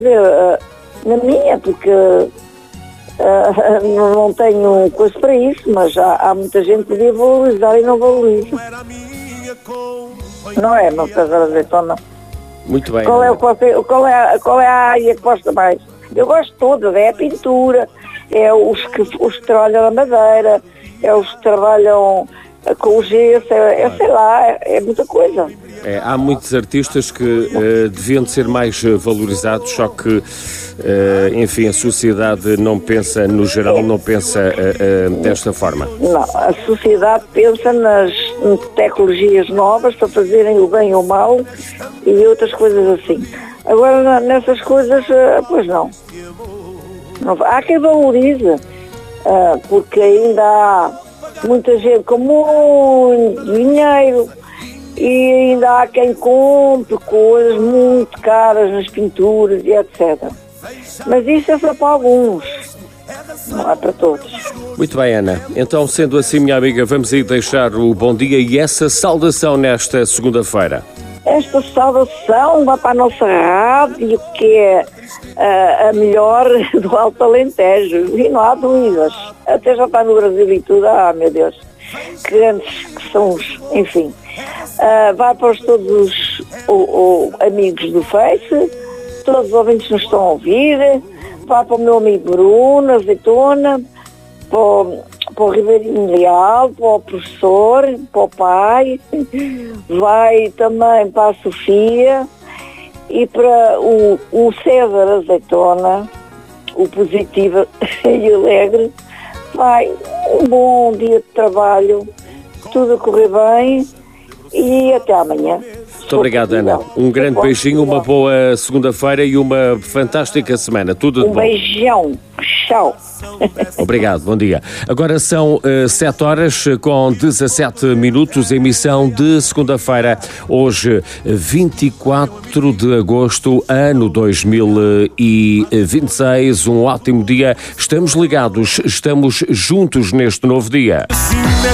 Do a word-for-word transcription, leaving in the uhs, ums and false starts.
Uh, na minha, porque uh, não tenho coisa para isso, mas há, há muita gente que podia valorizar e não valoriza. Não é, meu casal azeitona? Muito bem. Qual é, qual, é, qual, é a, qual é a área que gosta mais? Eu gosto de todas, é a pintura, é os que, os que trabalham na madeira, é os que trabalham com o gesso, é, é sei lá, é, é muita coisa. É, há muitos artistas que uh, deviam de ser mais uh, valorizados, só que, uh, enfim, a sociedade não pensa, no geral, não pensa uh, uh, desta forma. Não, a sociedade pensa nas tecnologias novas para fazerem o bem ou o mal e outras coisas assim. Agora, nessas coisas, uh, pois não. não. Há quem valorize, uh, porque ainda há muita gente com muito dinheiro. E ainda há quem compre coisas muito caras nas pinturas e etcétera. Mas isso é só para alguns, não é para todos. Muito bem, Ana. Então, sendo assim, minha amiga, vamos aí deixar o bom dia e essa saudação nesta segunda-feira. Esta saudação vai para a nossa rádio, que é uh, a melhor do Alto Alentejo. E não há dúvidas. Até já está no Brasil e tudo. Ah, meu Deus. Que grandes que são os... Enfim. Uh, vai para os, todos os o, o, amigos do Face, todos os ouvintes nos estão a ouvir, vai para o meu amigo Bruno, Azeitona, para o, para o Ribeirinho Leal, para o professor, para o pai, vai também para a Sofia e para o, o César Azeitona, o positivo e alegre. Vai um bom dia de trabalho, tudo a correr bem. E até amanhã. Muito obrigado, Ana. Um grande beijinho, uma boa segunda-feira e uma fantástica semana. Tudo de bom. Um beijão. Tchau. Obrigado, bom dia. Agora são uh, sete horas com dezassete minutos, emissão de segunda-feira, hoje vinte e quatro de agosto, ano dois mil e vinte e seis. Um ótimo dia. Estamos ligados, estamos juntos neste novo dia.